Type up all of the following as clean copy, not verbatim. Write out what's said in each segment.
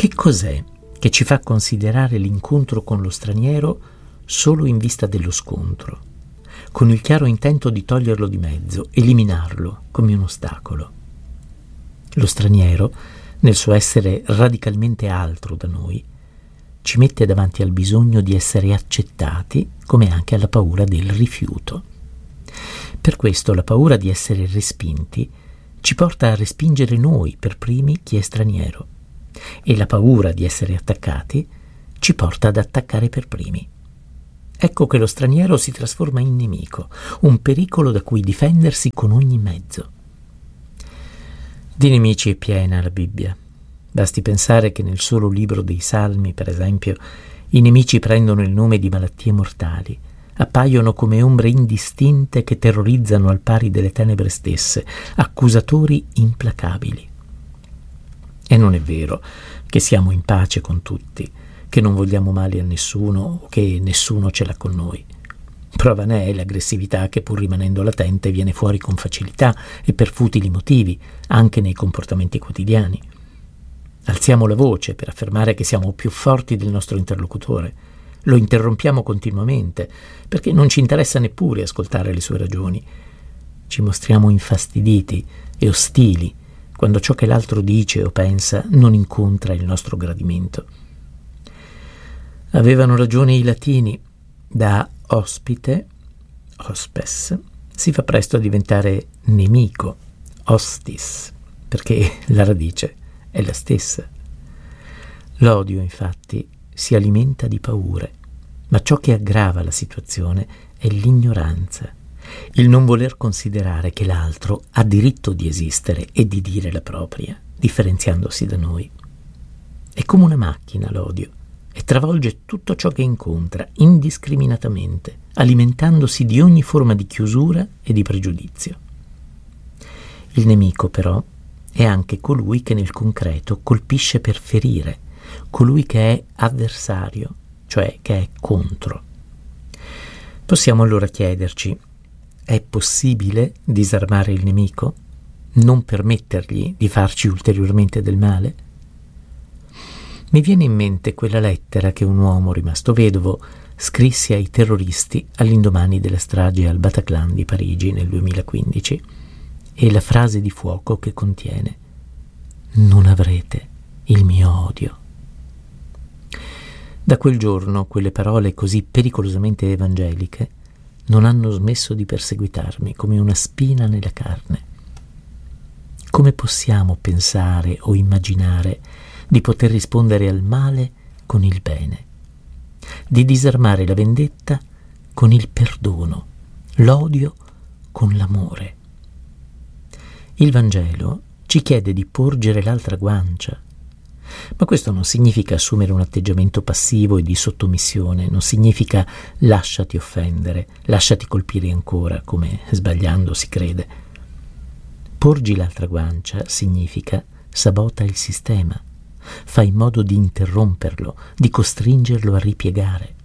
Che cos'è che ci fa considerare l'incontro con lo straniero solo in vista dello scontro, con il chiaro intento di toglierlo di mezzo, eliminarlo come un ostacolo? Lo straniero, nel suo essere radicalmente altro da noi, ci mette davanti al bisogno di essere accettati, come anche alla paura del rifiuto. Per questo la paura di essere respinti ci porta a respingere noi per primi chi è straniero, e la paura di essere attaccati ci porta ad attaccare per primi. Ecco che lo straniero si trasforma in nemico, un pericolo da cui difendersi con ogni mezzo. Di nemici è piena la Bibbia. Basti pensare che nel solo libro dei Salmi, per esempio, i nemici prendono il nome di malattie mortali, appaiono come ombre indistinte che terrorizzano al pari delle tenebre stesse, accusatori implacabili. E non è vero che siamo in pace con tutti, che non vogliamo male a nessuno o che nessuno ce l'ha con noi. Prova ne è l'aggressività che, pur rimanendo latente, viene fuori con facilità e per futili motivi, anche nei comportamenti quotidiani. Alziamo la voce per affermare che siamo più forti del nostro interlocutore. Lo interrompiamo continuamente perché non ci interessa neppure ascoltare le sue ragioni. Ci mostriamo infastiditi e ostili quando ciò che l'altro dice o pensa non incontra il nostro gradimento. Avevano ragione i latini: da ospite, hospes, si fa presto a diventare nemico, hostis, perché la radice è la stessa. L'odio, infatti, si alimenta di paure, ma ciò che aggrava la situazione è l'ignoranza, il non voler considerare che l'altro ha diritto di esistere e di dire la propria, differenziandosi da noi. È come una macchina l'odio, e travolge tutto ciò che incontra indiscriminatamente, alimentandosi di ogni forma di chiusura e di pregiudizio. Il nemico, però, è anche colui che nel concreto colpisce per ferire, colui che è avversario, cioè che è contro. Possiamo allora chiederci: è possibile disarmare il nemico? Non permettergli di farci ulteriormente del male? Mi viene in mente quella lettera che un uomo rimasto vedovo scrisse ai terroristi all'indomani della strage al Bataclan di Parigi nel 2015 e la frase di fuoco che contiene: non avrete il mio odio. Da quel giorno quelle parole così pericolosamente evangeliche non hanno smesso di perseguitarmi come una spina nella carne. Come possiamo pensare o immaginare di poter rispondere al male con il bene, di disarmare la vendetta con il perdono, l'odio con l'amore? Il Vangelo ci chiede di porgere l'altra guancia, ma questo non significa assumere un atteggiamento passivo e di sottomissione, non significa lasciati offendere, lasciati colpire ancora, come sbagliando si crede. Porgi l'altra guancia significa sabota il sistema, fai in modo di interromperlo, di costringerlo a ripiegare.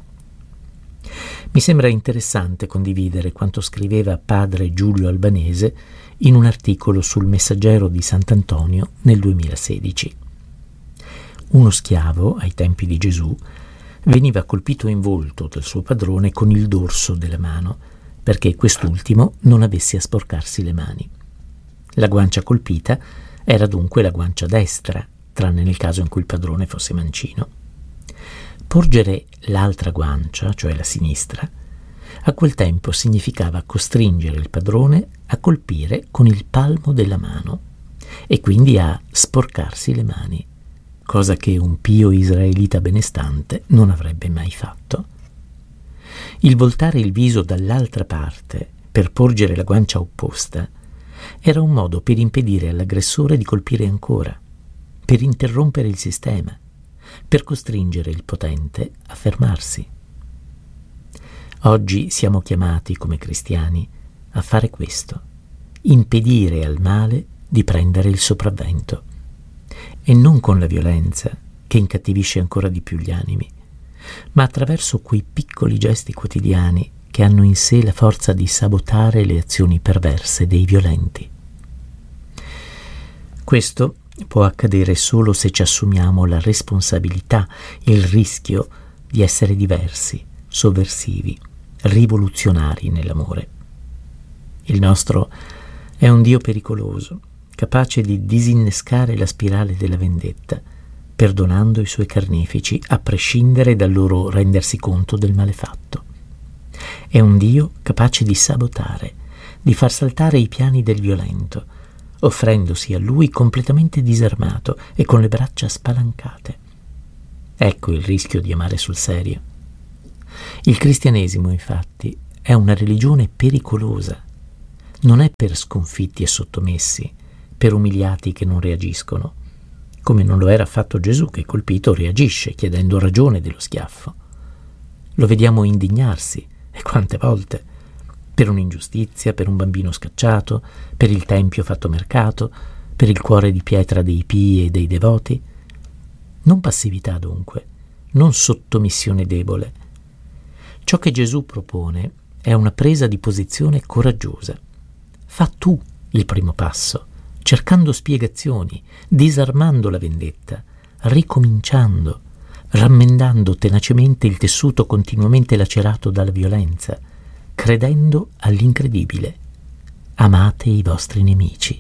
Mi sembra interessante condividere quanto scriveva padre Giulio Albanese in un articolo sul Messaggero di Sant'Antonio nel 2016. Uno schiavo, ai tempi di Gesù, veniva colpito in volto dal suo padrone con il dorso della mano, perché quest'ultimo non avesse a sporcarsi le mani. La guancia colpita era dunque la guancia destra, tranne nel caso in cui il padrone fosse mancino. Porgere l'altra guancia, cioè la sinistra, a quel tempo significava costringere il padrone a colpire con il palmo della mano e quindi a sporcarsi le mani, cosa che un pio israelita benestante non avrebbe mai fatto. Il voltare il viso dall'altra parte per porgere la guancia opposta era un modo per impedire all'aggressore di colpire ancora, per interrompere il sistema, per costringere il potente a fermarsi. Oggi siamo chiamati, come cristiani, a fare questo, impedire al male di prendere il sopravvento, e non con la violenza che incattivisce ancora di più gli animi, ma attraverso quei piccoli gesti quotidiani che hanno in sé la forza di sabotare le azioni perverse dei violenti. Questo può accadere solo se ci assumiamo la responsabilità, il rischio di essere diversi, sovversivi, rivoluzionari nell'amore. Il nostro è un Dio pericoloso, capace di disinnescare la spirale della vendetta, perdonando i suoi carnefici a prescindere dal loro rendersi conto del male fatto. È un Dio capace di sabotare, di far saltare i piani del violento, offrendosi a lui completamente disarmato e con le braccia spalancate. Ecco il rischio di amare sul serio. Il cristianesimo, infatti, è una religione pericolosa. Non è per sconfitti e sottomessi, per umiliati che non reagiscono, come non lo era affatto Gesù, che colpito reagisce chiedendo ragione dello schiaffo. Lo vediamo indignarsi, e quante volte, per un'ingiustizia, per un bambino scacciato, per il tempio fatto mercato, per il cuore di pietra dei pii e dei devoti. Non passività dunque, non sottomissione debole. Ciò che Gesù propone è una presa di posizione coraggiosa. Fa tu il primo passo, cercando spiegazioni, disarmando la vendetta, ricominciando, rammendando tenacemente il tessuto continuamente lacerato dalla violenza, credendo all'incredibile. Amate i vostri nemici.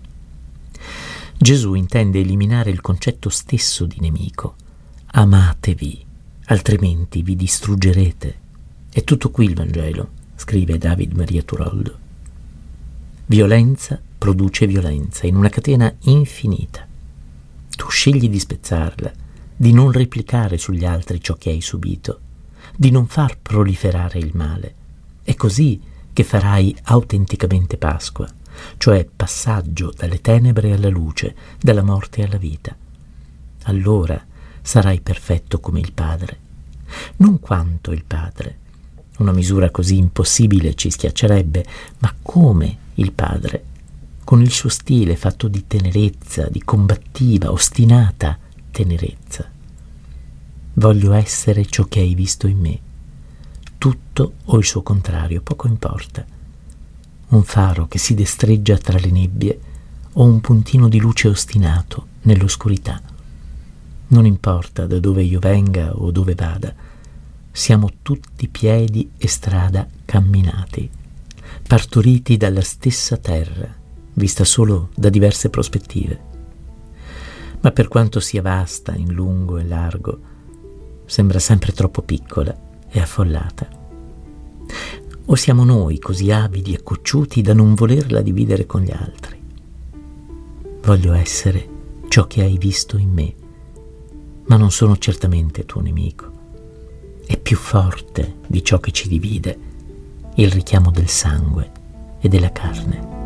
Gesù intende eliminare il concetto stesso di nemico. Amatevi, altrimenti vi distruggerete. È tutto qui il Vangelo, scrive David Maria Turoldo. Violenza produce violenza in una catena infinita. Tu scegli di spezzarla, di non replicare sugli altri ciò che hai subito, di non far proliferare il male. È così che farai autenticamente Pasqua, cioè passaggio dalle tenebre alla luce, dalla morte alla vita. Allora sarai perfetto come il Padre. Non quanto il Padre. Una misura così impossibile ci schiaccerebbe, ma come il Padre, con il suo stile fatto di tenerezza, di combattiva, ostinata tenerezza. Voglio essere ciò che hai visto in me. Tutto o il suo contrario, poco importa. Un faro che si destreggia tra le nebbie o un puntino di luce ostinato nell'oscurità. Non importa da dove io venga o dove vada, siamo tutti piedi e strada camminati, partoriti dalla stessa terra, vista solo da diverse prospettive. Ma per quanto sia vasta in lungo e largo, sembra sempre troppo piccola e affollata. O siamo noi così avidi e cocciuti da non volerla dividere con gli altri? Voglio essere ciò che hai visto in me, ma non sono certamente tuo nemico. È più forte di ciò che ci divide il richiamo del sangue e della carne.